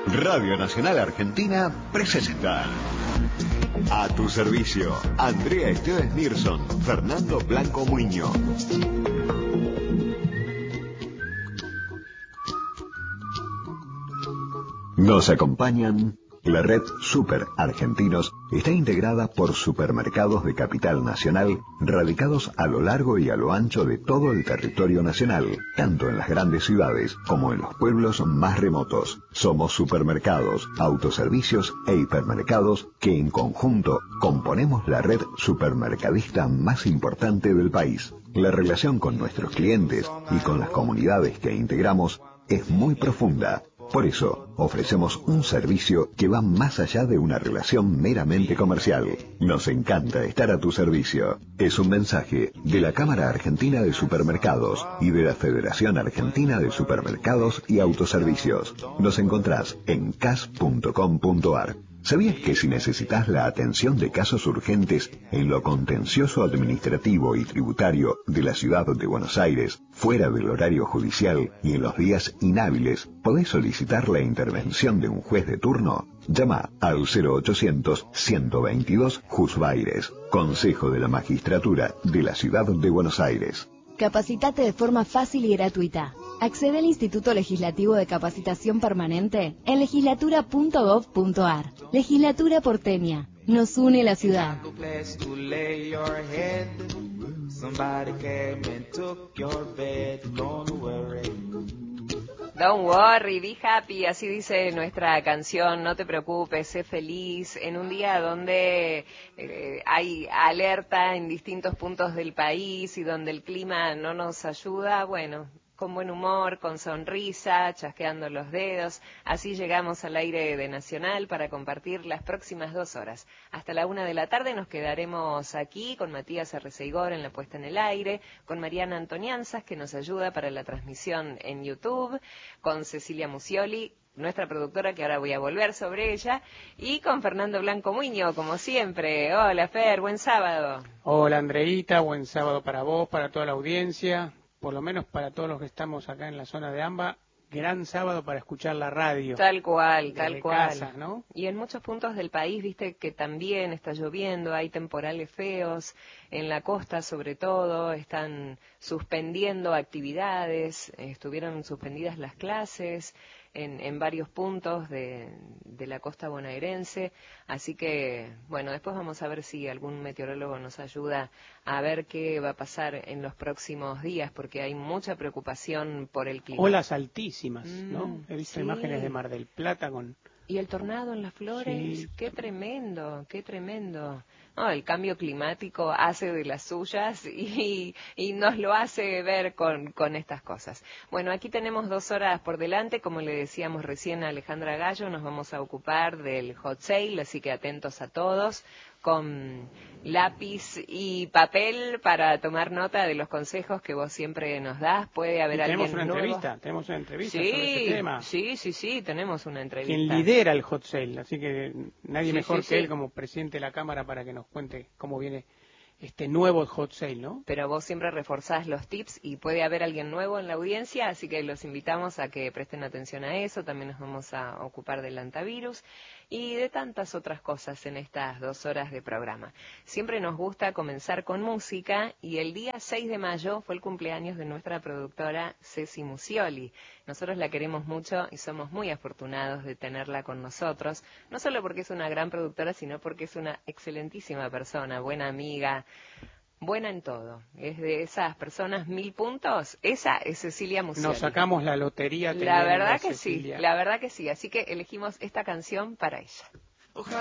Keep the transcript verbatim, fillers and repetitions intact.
Radio Nacional Argentina presenta A tu servicio, Andrea Esteves Nilsson, Fernando Blanco Muño. Nos acompañan. La red Super Argentinos está integrada por supermercados de capital nacional radicados a lo largo y a lo ancho de todo el territorio nacional, tanto en las grandes ciudades como en los pueblos más remotos. Somos supermercados, autoservicios e hipermercados que en conjunto componemos la red supermercadista más importante del país. La relación con nuestros clientes y con las comunidades que integramos es muy profunda. Por eso, ofrecemos un servicio que va más allá de una relación meramente comercial. Nos encanta estar a tu servicio. Es un mensaje de la Cámara Argentina de Supermercados y de la Federación Argentina de Supermercados y Autoservicios. Nos encontrás en c a s punto com punto a r. ¿Sabías que si necesitas la atención de casos urgentes en lo contencioso administrativo y tributario de la ciudad de Buenos Aires, fuera del horario judicial y en los días inhábiles, podés solicitar la intervención de un juez de turno? Llama al cero ochocientos, ciento veintidós, Juzbaires. Consejo de la Magistratura de la Ciudad de Buenos Aires. Capacitate de forma fácil y gratuita. Accede al Instituto Legislativo de Capacitación Permanente en legislatura punto gov punto a r. Legislatura porteña. Nos une la ciudad. Don't worry, be happy, así dice nuestra canción. No te preocupes, sé feliz. En un día donde eh, hay alerta en distintos puntos del país y donde el clima no nos ayuda, bueno, con buen humor, con sonrisa, chasqueando los dedos. Así llegamos al aire de Nacional para compartir las próximas dos horas. Hasta la una de la tarde nos quedaremos aquí con Matías Arreceigor en la puesta en el aire, con Mariana Antonianzas, que nos ayuda para la transmisión en YouTube, con Cecilia Musioli, nuestra productora, que ahora voy a volver sobre ella, y con Fernando Blanco Muño, como siempre. Hola, Fer, buen sábado. Hola, Andreita, buen sábado para vos, para toda la audiencia. Por lo menos para todos los que estamos acá en la zona de AMBA, gran sábado para escuchar la radio. Tal cual, tal cual. Casa, ¿no? Y en muchos puntos del país, viste que también está lloviendo, hay temporales feos, en la costa sobre todo, están suspendiendo actividades, estuvieron suspendidas las clases en, en varios puntos de, de la costa bonaerense, así que, bueno, después vamos a ver si algún meteorólogo nos ayuda a ver qué va a pasar en los próximos días, porque hay mucha preocupación por el clima. Olas altísimas, ¿no? Mm, He visto sí. imágenes de Mar del Plata con... Y el tornado en las Flores, Sí. qué tremendo, qué tremendo. No, el cambio climático hace de las suyas y, y nos lo hace ver con, con estas cosas. Bueno, aquí tenemos dos horas por delante, como le decíamos recién a Alejandra Gallo, nos vamos a ocupar del hot sale, así que atentos a todos, con lápiz y papel para tomar nota de los consejos que vos siempre nos das. Puede haber Y alguien tenemos una nuevo. entrevista, tenemos una entrevista Sí, sobre este tema. sí, sí, sí, tenemos una entrevista. Quien lidera el hot sale, así que nadie Sí, mejor sí, que sí. él como presidente de la Cámara para que nos cuente cómo viene este nuevo hot sale, ¿no? Pero vos siempre reforzás los tips y puede haber alguien nuevo en la audiencia, así que los invitamos a que presten atención a eso. También nos vamos a ocupar del antivirus y de tantas otras cosas en estas dos horas de programa. Siempre nos gusta comenzar con música y el día seis de mayo fue el cumpleaños de nuestra productora Ceci Musioli. Nosotros la queremos mucho y somos muy afortunados de tenerla con nosotros, no solo porque es una gran productora, sino porque es una excelentísima persona, buena amiga, buena en todo. Es de esas personas mil puntos. Esa es Cecilia Musioli. Nos sacamos la lotería teniendo La verdad a que Cecilia. sí, la verdad que sí. Así que elegimos esta canción para ella.